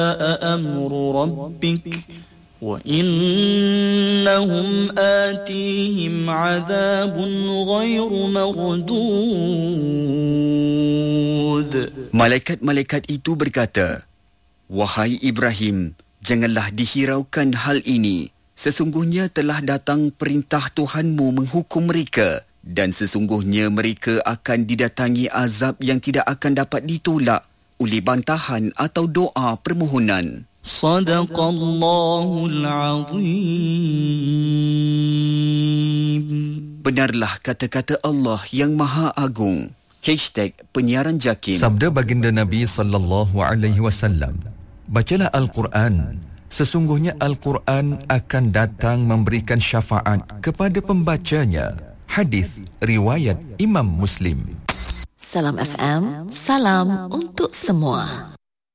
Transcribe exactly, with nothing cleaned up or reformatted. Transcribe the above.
أمر ربك وإنهم آتيهم عذاب غير مردود. Malaikat-malaikat itu berkata, "Wahai Ibrahim, janganlah dihiraukan hal ini. Sesungguhnya telah datang perintah Tuhanmu menghukum mereka, dan sesungguhnya mereka akan didatangi azab yang tidak akan dapat ditolak oleh bantahan atau doa permohonan." Sadaqallahul Azim. Benarlah kata-kata Allah yang Maha Agung. Hashtag Penyiaran Jakim. Sabda baginda Nabi sallallahu alaihi wasallam, bacalah Al-Quran. Sesungguhnya Al-Quran akan datang memberikan syafaat kepada pembacanya. Hadis riwayat Imam Muslim. Salam F M, salam untuk semua.